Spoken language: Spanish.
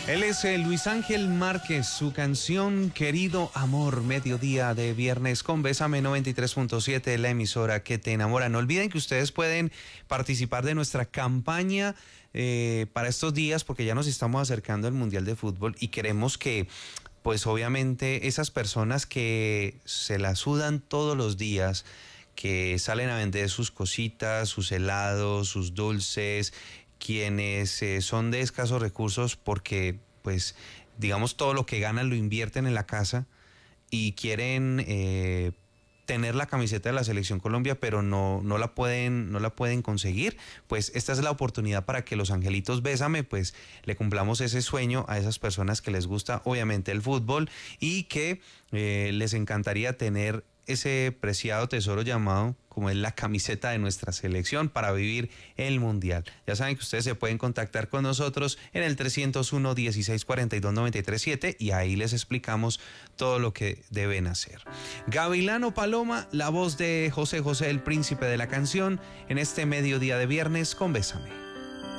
Él es Luis Ángel Márquez, su canción Querido Amor, mediodía de viernes con Bésame 93.7, la emisora que te enamora. No olviden que ustedes pueden participar de nuestra campaña para estos días porque ya nos estamos acercando al Mundial de Fútbol y queremos que, pues obviamente, esas personas que se la sudan todos los días, que salen a vender sus cositas, sus helados, sus dulces, quienes son de escasos recursos porque, pues, digamos, todo lo que ganan lo invierten en la casa y quieren tener la camiseta de la Selección Colombia, pero no la pueden conseguir, pues esta es la oportunidad para que los Angelitos Bésame, pues, le cumplamos ese sueño a esas personas que les gusta, obviamente, el fútbol y que les encantaría tener ese preciado tesoro llamado como es la camiseta de nuestra selección para vivir el Mundial. Ya saben que ustedes se pueden contactar con nosotros en el 301-1642-937 y ahí les explicamos todo lo que deben hacer. Gavilano Paloma, la voz de José José, el príncipe de la canción, en este mediodía de viernes con Bésame.